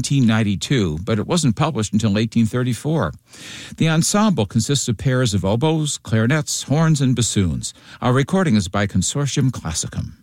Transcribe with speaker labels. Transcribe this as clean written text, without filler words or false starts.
Speaker 1: 1892, but it wasn't published until 1834. The ensemble consists of pairs of oboes, clarinets, horns, and bassoons. Our recording is by Consortium Classicum.